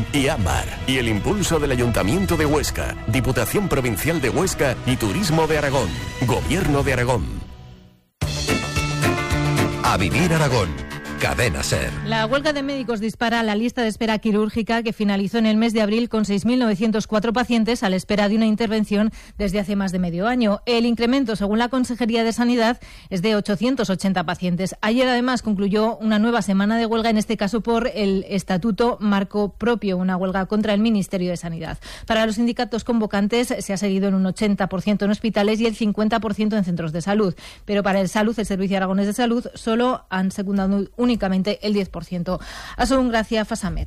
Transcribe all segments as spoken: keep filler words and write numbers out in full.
y Ámbar. Y el impulso del Ayuntamiento de Huesca, Diputación Provincial de Huesca y Turismo de Aragón. Gobierno de Aragón. A Vivir Aragón. Cadena SER. La huelga de médicos dispara la lista de espera quirúrgica que finalizó en el mes de abril con seis mil novecientos cuatro pacientes a la espera de una intervención desde hace más de medio año. El incremento, según la Consejería de Sanidad, es de ochocientos ochenta pacientes. Ayer, además, concluyó una nueva semana de huelga, en este caso por el Estatuto Marco Propio, una huelga contra el Ministerio de Sanidad. Para los sindicatos convocantes se ha seguido en un ochenta por ciento en hospitales y el cincuenta por ciento en centros de salud. Pero para el Salud, el Servicio Aragonés de Salud, solo han secundado un únicamente el diez por ciento. Asun Gracia Fasamet.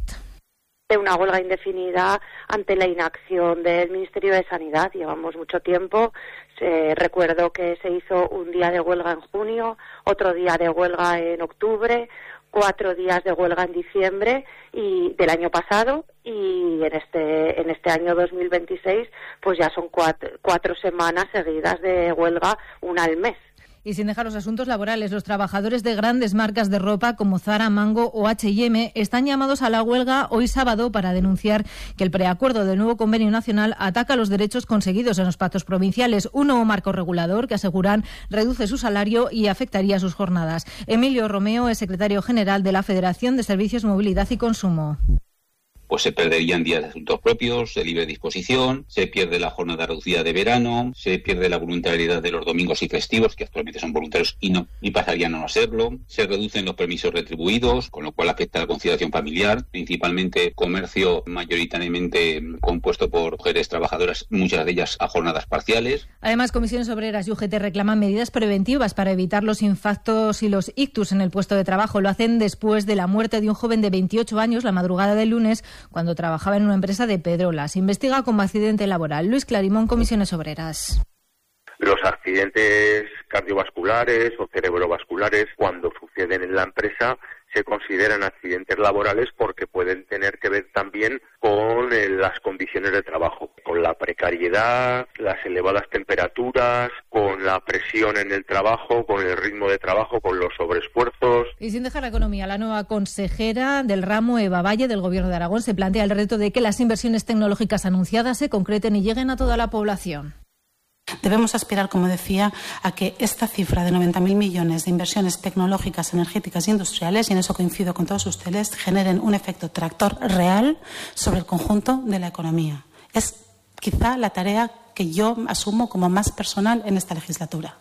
Una huelga indefinida ante la inacción del Ministerio de Sanidad. Llevamos mucho tiempo. Eh, recuerdo que se hizo un día de huelga en junio, otro día de huelga en octubre, cuatro días de huelga en diciembre y del año pasado, y en este en este año dos mil veintiséis pues ya son cuatro, cuatro semanas seguidas de huelga, una al mes. Y sin dejar los asuntos laborales, los trabajadores de grandes marcas de ropa como Zara, Mango o H y M están llamados a la huelga hoy sábado para denunciar que el preacuerdo del nuevo convenio nacional ataca los derechos conseguidos en los pactos provinciales, un nuevo marco regulador que aseguran reduce su salario y afectaría sus jornadas. Emilio Romeo es secretario general de la Federación de Servicios, Movilidad y Consumo. Pues se perderían días de asuntos propios, de libre disposición, se pierde la jornada reducida de verano, se pierde la voluntariedad de los domingos y festivos, que actualmente son voluntarios y no y pasarían a no serlo, se reducen los permisos retribuidos, con lo cual afecta a la conciliación familiar, principalmente comercio mayoritariamente compuesto por mujeres trabajadoras, muchas de ellas a jornadas parciales. Además, Comisiones Obreras y U G T reclaman medidas preventivas para evitar los infartos y los ictus en el puesto de trabajo. Lo hacen después de la muerte de un joven de veintiocho años la madrugada del lunes, cuando trabajaba en una empresa de Pedrola. Se investiga como accidente laboral. Luis Clarimón, Comisiones Obreras. Los accidentes cardiovasculares o cerebrovasculares, cuando suceden en la empresa, se consideran accidentes laborales porque pueden tener que ver también con eh, las condiciones de trabajo, con la precariedad, las elevadas temperaturas, con la presión en el trabajo, con el ritmo de trabajo, con los sobreesfuerzos. Y sin dejar la economía, la nueva consejera del ramo, Eva Valle, del Gobierno de Aragón, se plantea el reto de que las inversiones tecnológicas anunciadas se concreten y lleguen a toda la población. Debemos aspirar, como decía, a que esta cifra de noventa mil millones de inversiones tecnológicas, energéticas e industriales, y en eso coincido con todos ustedes, generen un efecto tractor real sobre el conjunto de la economía. Es quizá la tarea que yo asumo como más personal en esta legislatura.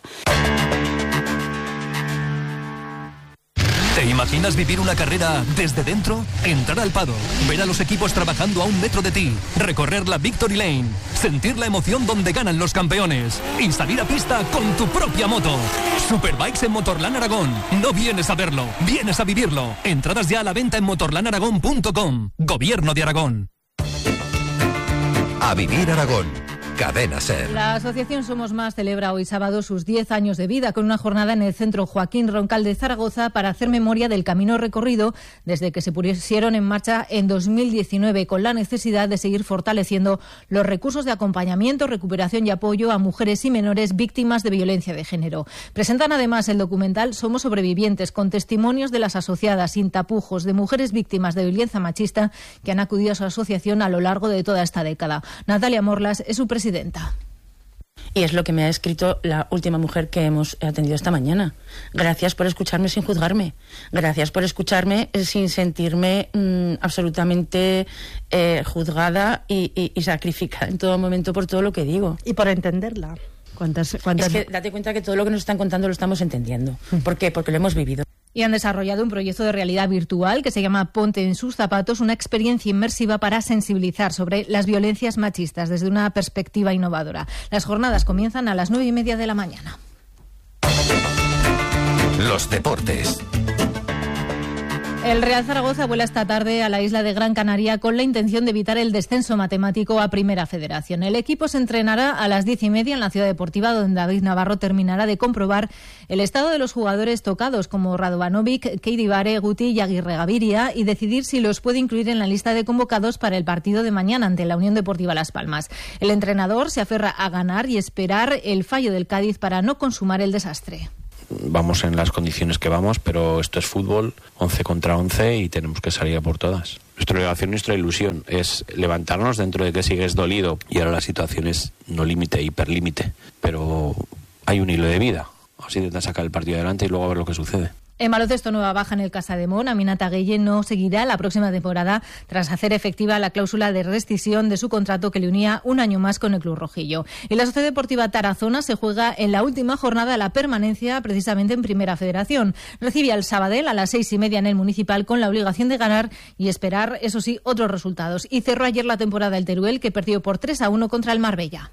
¿Te imaginas vivir una carrera desde dentro? Entrar al paddock, ver a los equipos trabajando a un metro de ti, recorrer la Victory Lane, sentir la emoción donde ganan los campeones y salir a pista con tu propia moto. Superbikes en Motorland Aragón. No vienes a verlo, vienes a vivirlo. Entradas ya a la venta en motorland aragón punto com. Gobierno de Aragón. A Vivir Aragón. Cadena SER. La asociación Somos Más celebra hoy sábado sus diez años de vida con una jornada en el Centro Joaquín Roncal de Zaragoza para hacer memoria del camino recorrido desde que se pusieron en marcha en dos mil diecinueve, con la necesidad de seguir fortaleciendo los recursos de acompañamiento, recuperación y apoyo a mujeres y menores víctimas de violencia de género. Presentan además el documental Somos Sobrevivientes, con testimonios de las asociadas sin tapujos de mujeres víctimas de violencia machista que han acudido a su asociación a lo largo de toda esta década. Natalia Morlas es su presidenta. Y es lo que me ha escrito la última mujer que hemos atendido esta mañana. Gracias por escucharme sin juzgarme. Gracias por escucharme sin sentirme mmm, absolutamente eh, juzgada y, y, y sacrificada en todo momento por todo lo que digo. Y por entenderla. ¿Cuántas, cuántas... Es que date cuenta que todo lo que nos están contando lo estamos entendiendo. ¿Por qué? Porque lo hemos vivido. Y han desarrollado un proyecto de realidad virtual que se llama Ponte en sus zapatos, una experiencia inmersiva para sensibilizar sobre las violencias machistas desde una perspectiva innovadora. Las jornadas comienzan a las nueve y media de la mañana. Los deportes. El Real Zaragoza vuela esta tarde a la isla de Gran Canaria con la intención de evitar el descenso matemático a Primera Federación. El equipo se entrenará a las diez y media en la Ciudad Deportiva, donde David Navarro terminará de comprobar el estado de los jugadores tocados, como Radovanovic, Keidi Bare, Guti y Aguirre Gaviria, y decidir si los puede incluir en la lista de convocados para el partido de mañana ante la Unión Deportiva Las Palmas. El entrenador se aferra a ganar y esperar el fallo del Cádiz para no consumar el desastre. Vamos en las condiciones que vamos, pero esto es fútbol, once contra once, y tenemos que salir a por todas. Nuestra obligación, nuestra ilusión es levantarnos dentro de que sigues dolido y ahora la situación es no límite, hiperlímite, pero hay un hilo de vida. Así intentar sacar el partido adelante y luego a ver lo que sucede. En baloncesto, nueva baja en el Casademón. Aminata Gueye no seguirá la próxima temporada tras hacer efectiva la cláusula de rescisión de su contrato que le unía un año más con el club rojillo. Y la Sociedad Deportiva Tarazona se juega en la última jornada la permanencia precisamente en Primera Federación. Recibe al Sabadell a las seis y media en el Municipal con la obligación de ganar y esperar, eso sí, otros resultados. Y cerró ayer la temporada el Teruel, que perdió por tres a uno contra el Marbella.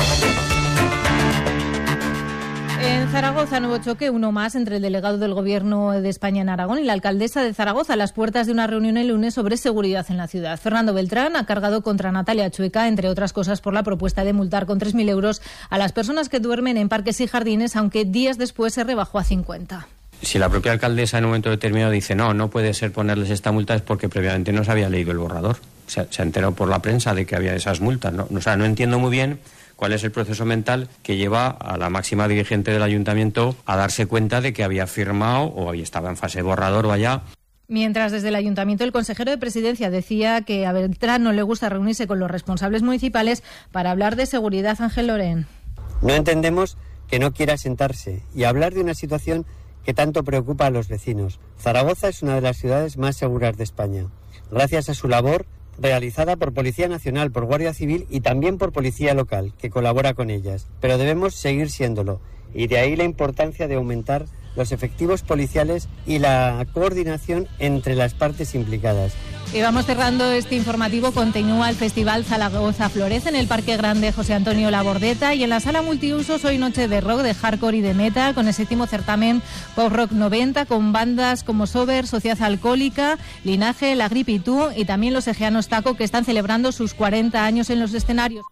En Zaragoza, nuevo choque, uno más entre el delegado del Gobierno de España en Aragón y la alcaldesa de Zaragoza a las puertas de una reunión el lunes sobre seguridad en la ciudad. Fernando Beltrán ha cargado contra Natalia Chueca, entre otras cosas, por la propuesta de multar con tres mil euros a las personas que duermen en parques y jardines, aunque días después se rebajó a cincuenta. Si la propia alcaldesa en un momento determinado dice no, no puede ser ponerles esta multa, es porque previamente no se había leído el borrador. Se, se enteró por la prensa de que había esas multas, ¿no? O sea, no entiendo muy bien cuál es el proceso mental que lleva a la máxima dirigente del ayuntamiento a darse cuenta de que había firmado o estaba en fase de borrador o allá. Mientras desde el ayuntamiento el consejero de presidencia decía que a Beltrán no le gusta reunirse con los responsables municipales para hablar de seguridad. Ángel Lorén. No entendemos que no quiera sentarse y hablar de una situación que tanto preocupa a los vecinos. Zaragoza es una de las ciudades más seguras de España, gracias a su labor realizada por Policía Nacional, por Guardia Civil y también por Policía Local, que colabora con ellas. Pero debemos seguir siéndolo, y de ahí la importancia de aumentar los efectivos policiales y la coordinación entre las partes implicadas. Y vamos cerrando este informativo. Continúa el Festival Zaragoza Florece en el Parque Grande José Antonio Labordeta y en la Sala Multiusos hoy noche de rock, de hardcore y de metal con el séptimo certamen Pop Rock noventa con bandas como Sober, Sociedad Alcohólica, Linaje, La Gripe y Tú y también los Egeanos Taco, que están celebrando sus cuarenta años en los escenarios.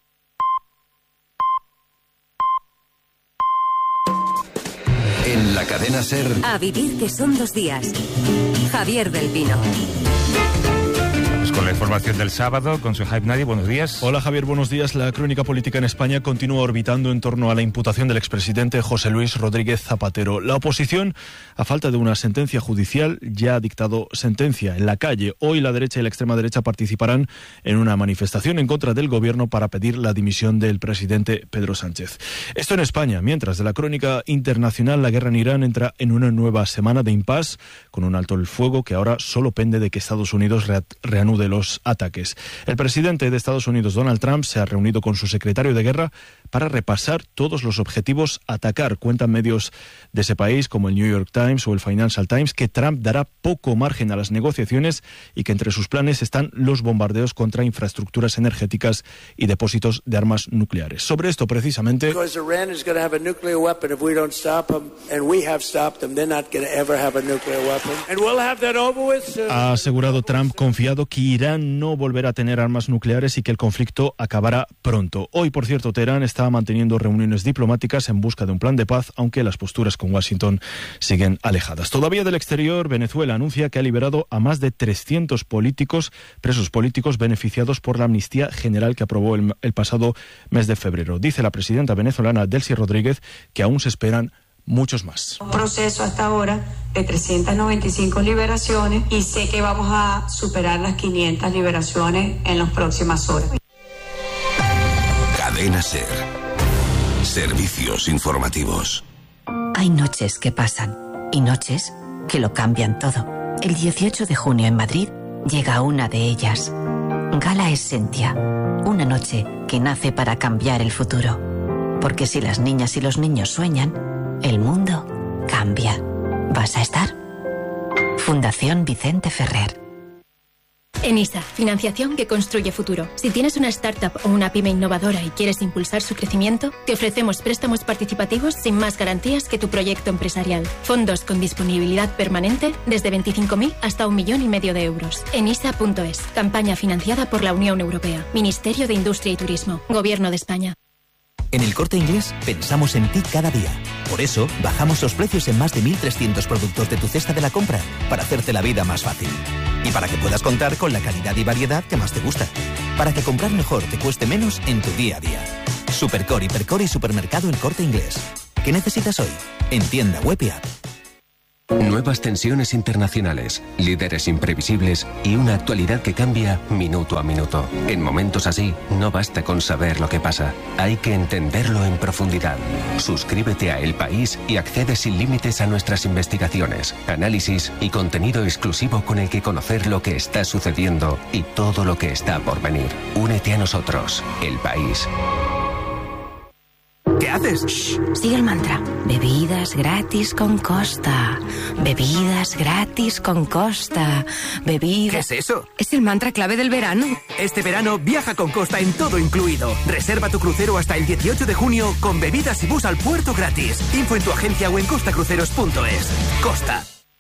En la cadena SER. A vivir que son dos días. Javier del Pino. Con la información del sábado, con su Hype Nadie, buenos días. Hola Javier, buenos días. La crónica política en España continúa orbitando en torno a la imputación del expresidente José Luis Rodríguez Zapatero. La oposición, a falta de una sentencia judicial, ya ha dictado sentencia. En la calle, hoy la derecha y la extrema derecha participarán en una manifestación en contra del gobierno para pedir la dimisión del presidente Pedro Sánchez. Esto en España, mientras de la crónica internacional, la guerra en Irán entra en una nueva semana de impasse, con un alto el fuego que ahora solo pende de que Estados Unidos re- reanude los ataques. El presidente de Estados Unidos, Donald Trump, se ha reunido con su secretario de guerra para repasar todos los objetivos a atacar. Cuentan medios de ese país como el New York Times o el Financial Times que Trump dará poco margen a las negociaciones y que entre sus planes están los bombardeos contra infraestructuras energéticas y depósitos de armas nucleares. Sobre esto precisamente ha asegurado Trump confiado que Irán no volverá a tener armas nucleares y que el conflicto acabará pronto. Hoy, por cierto, Teherán está manteniendo reuniones diplomáticas en busca de un plan de paz, aunque las posturas con Washington siguen alejadas. Todavía del exterior, Venezuela anuncia que ha liberado a más de trescientos políticos, presos políticos beneficiados por la amnistía general que aprobó el, el pasado mes de febrero. Dice la presidenta venezolana Delcy Rodríguez que aún se esperan muchos más. Un proceso hasta ahora de trescientas noventa y cinco liberaciones y sé que vamos a superar las quinientas liberaciones en las próximas horas. Cadena SER. Servicios informativos. Hay noches que pasan y noches que lo cambian todo. El dieciocho de junio en Madrid llega una de ellas. Gala Essentia. Una noche que nace para cambiar el futuro. Porque si las niñas y los niños sueñan, el mundo cambia. ¿Vas a estar? Fundación Vicente Ferrer. ENISA, financiación que construye futuro. Si tienes una startup o una pyme innovadora y quieres impulsar su crecimiento, te ofrecemos préstamos participativos sin más garantías que tu proyecto empresarial. Fondos con disponibilidad permanente desde veinticinco mil hasta un millón y medio de euros. enisa punto es. Campaña financiada por la Unión Europea. Ministerio de Industria y Turismo. Gobierno de España. En El Corte Inglés pensamos en ti cada día. Por eso, bajamos los precios en más de mil trescientos productos de tu cesta de la compra para hacerte la vida más fácil. Y para que puedas contar con la calidad y variedad que más te gusta. Para que comprar mejor te cueste menos en tu día a día. Supercore, Hipercore y Supermercado El Corte Inglés. ¿Qué necesitas hoy? En tienda, web y app. Nuevas tensiones internacionales, líderes imprevisibles y una actualidad que cambia minuto a minuto. En momentos así, no basta con saber lo que pasa, hay que entenderlo en profundidad. Suscríbete a El País y accede sin límites a nuestras investigaciones, análisis y contenido exclusivo con el que conocer lo que está sucediendo y todo lo que está por venir. Únete a nosotros, El País. ¿Qué haces? Shh, sigue el mantra. Bebidas gratis con Costa. Bebidas gratis con Costa. Bebidas... ¿Qué es eso? Es el mantra clave del verano. Este verano viaja con Costa en todo incluido. Reserva tu crucero hasta el dieciocho de junio con bebidas y bus al puerto gratis. Info en tu agencia o en costacruceros punto es. Costa.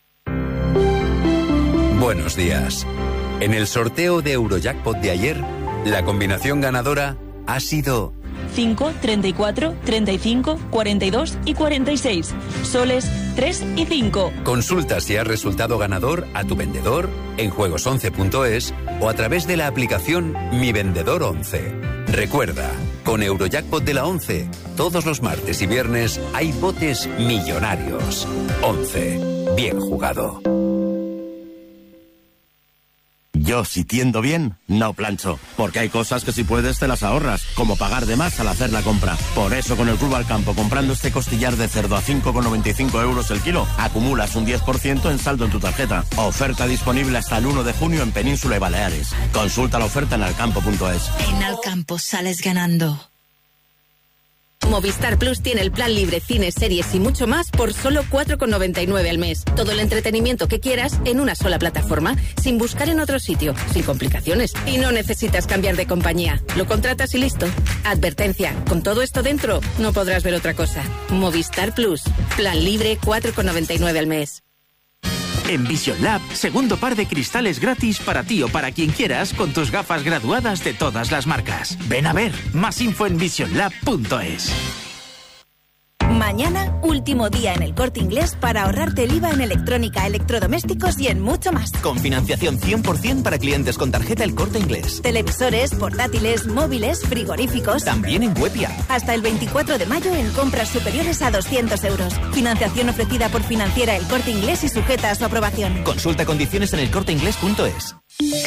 Buenos días. En el sorteo de Eurojackpot de ayer, la combinación ganadora ha sido... cinco, treinta y cuatro, treinta y cinco, cuarenta y dos y cuarenta y seis. Soles tres y cinco. Consulta si has resultado ganador a tu vendedor en juegos once punto es o a través de la aplicación Mi Vendedor once. Recuerda, con Eurojackpot de la once, todos los martes y viernes hay botes millonarios. once. Bien jugado. Yo, si tiendo bien, no plancho, porque hay cosas que si puedes te las ahorras, como pagar de más al hacer la compra. Por eso con el Club al Campo, comprando este costillar de cerdo a cinco con noventa y cinco euros el kilo, acumulas un diez por ciento en saldo en tu tarjeta. Oferta disponible hasta el uno de junio en Península y Baleares. Consulta la oferta en alcampo punto es. En Alcampo sales ganando. Movistar Plus tiene el plan libre, cines, series y mucho más por solo cuatro con noventa y nueve al mes. Todo el entretenimiento que quieras en una sola plataforma, sin buscar en otro sitio, sin complicaciones. Y no necesitas cambiar de compañía. Lo contratas y listo. Advertencia, con todo esto dentro, no podrás ver otra cosa. Movistar Plus, plan libre, cuatro con noventa y nueve al mes. En Vision Lab, segundo par de cristales gratis para ti o para quien quieras con tus gafas graduadas de todas las marcas. Ven a ver, más info en vision lab punto es. Mañana, último día en el Corte Inglés para ahorrarte el I V A en electrónica, electrodomésticos y en mucho más. Con financiación cien por ciento para clientes con tarjeta El Corte Inglés. Televisores, portátiles, móviles, frigoríficos. También en Webia. Hasta el veinticuatro de mayo en compras superiores a doscientos euros. Financiación ofrecida por Financiera El Corte Inglés y sujeta a su aprobación. Consulta condiciones en el corte inglés punto es.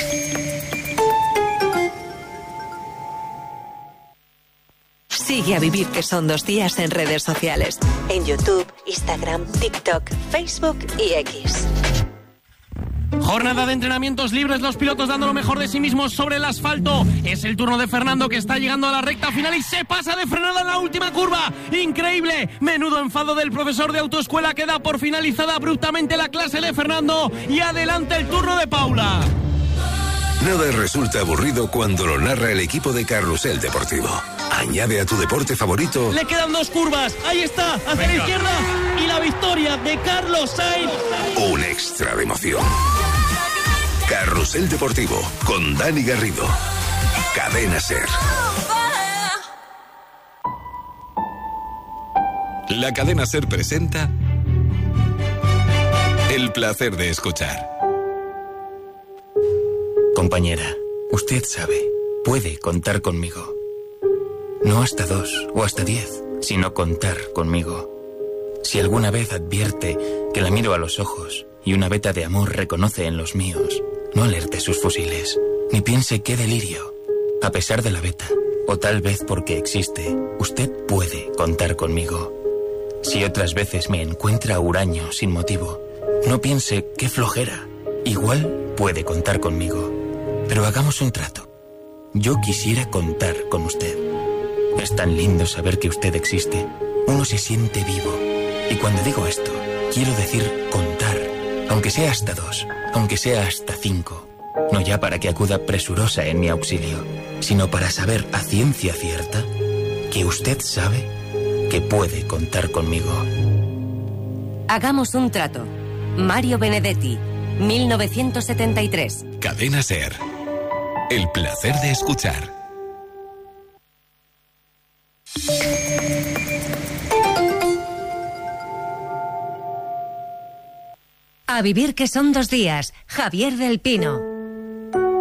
Sigue a Vivir que son dos días en redes sociales. En YouTube, Instagram, TikTok, Facebook y X. Jornada de entrenamientos libres, los pilotos dando lo mejor de sí mismos sobre el asfalto. Es el turno de Fernando, que está llegando a la recta final y se pasa de frenada en la última curva. ¡Increíble! Menudo enfado del profesor de autoescuela, que da por finalizada abruptamente la clase de Fernando. Y adelante el turno de Paula. Nada resulta aburrido cuando lo narra el equipo de Carrusel Deportivo. Añade a tu deporte favorito. Le quedan dos curvas. Ahí está, hacia Venga. la izquierda. Y la victoria de Carlos Sainz. Un extra de emoción. Carrusel Deportivo con Dani Garrido. Cadena SER. La Cadena SER presenta El placer de escuchar. Compañera, usted sabe, puede contar conmigo. No hasta dos o hasta diez, sino contar conmigo. Si alguna vez advierte que la miro a los ojos y una veta de amor reconoce en los míos, no alerte sus fusiles, ni piense qué delirio. A pesar de la veta, o tal vez porque existe, usted puede contar conmigo. Si otras veces me encuentra huraño sin motivo, no piense qué flojera. Igual puede contar conmigo. Pero hagamos un trato. Yo quisiera contar con usted. Es tan lindo saber que usted existe. Uno se siente vivo. Y cuando digo esto, quiero decir contar. Aunque sea hasta dos, aunque sea hasta cinco. No ya para que acuda presurosa en mi auxilio, sino para saber a ciencia cierta que usted sabe que puede contar conmigo. Hagamos un trato. Mario Benedetti, mil novecientos setenta y tres. Cadena SER. El placer de escuchar. A vivir que son dos días. Javier del Pino.